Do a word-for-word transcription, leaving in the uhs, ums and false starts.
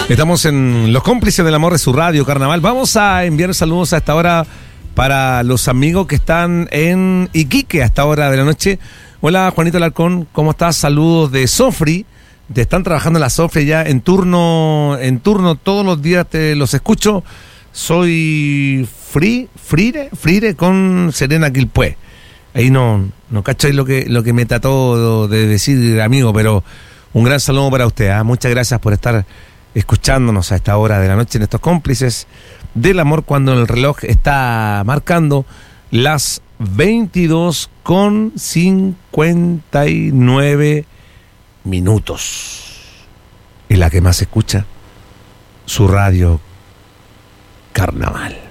Estamos en Los Cómplices del Amor de su radio, Carnaval. Vamos a enviar saludos a esta hora para los amigos que están en Iquique a esta hora de la noche. Hola, Juanito Alarcón, ¿cómo estás? Saludos de Sofri. Te están trabajando en la Sofri ya en turno, en turno todos los días te los escucho. Soy Free, Frire, Frire con Serena Quilpué. Ahí no, no cacháis lo que, lo que me trató de decir, amigo, pero un gran saludo para usted, ¿eh? Muchas gracias por estar escuchándonos a esta hora de la noche en estos Cómplices del Amor, cuando el reloj está marcando las veintidós con cincuenta y nueve minutos. Y la que más escucha, su radio Carnaval.